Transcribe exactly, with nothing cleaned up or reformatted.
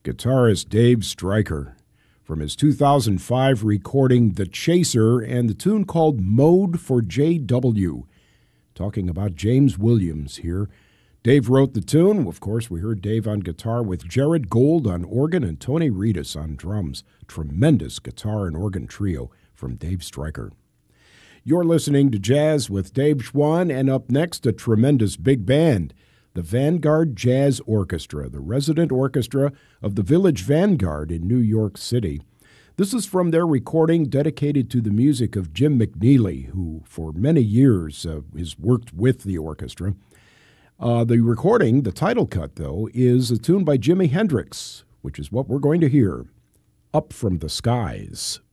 guitarist Dave Stryker, from his two thousand five recording The Chaser and the tune called Mode for J W. Talking about James Williams here. Dave wrote the tune. Of course, we heard Dave on guitar with Jared Gold on organ and Tony Reedus on drums. Tremendous guitar and organ trio from Dave Stryker. You're listening to Jazz with Dave Schwann, and up next, a tremendous big band, the Vanguard Jazz Orchestra, the resident orchestra of the Village Vanguard in New York City. This is from their recording dedicated to the music of Jim McNeely, who for many years uh, has worked with the orchestra. Uh, the recording, the title cut, though, is a tune by Jimi Hendrix, which is what we're going to hear, Up from the Skies.